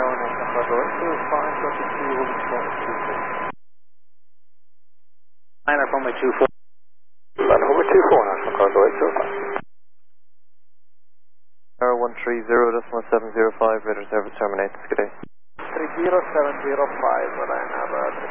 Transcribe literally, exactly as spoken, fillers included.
Tower, National Flight Director, five twenty-two, holding point two four. Niner runway two four. Liner runway two four, National Flight Director. Tower one three zero decimal seven zero five, radar service terminates. Good day. three zero seven zero five, Ryanair